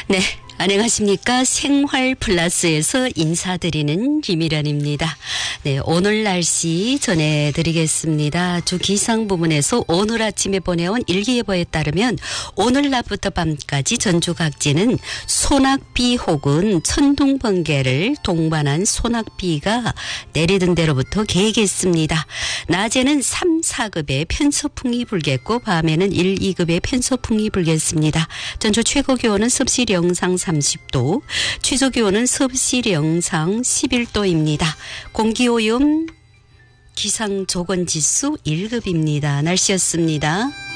네, 안녕하십니까. 생활 플러스에서 인사드리는 김일현입니다. 네, 오늘 날씨 전해드리겠습니다. 주 기상 부문에서 오늘 아침에 보내온 일기예보에 따르면 오늘 낮부터 밤까지 전주 각지는 소낙비 혹은 천둥 번개를 동반한 소낙비가 내리던 대로부터 계획했습니다. 낮에는 3, 4급의 편서풍이 불겠고 밤에는 1, 2급의 편서풍이 불겠습니다. 전주 최고 기온은 섭씨 영상 30도, 최저 기온은 섭씨 영상 11도입니다. 공기오염 기상조건지수 1급입니다. 날씨였습니다.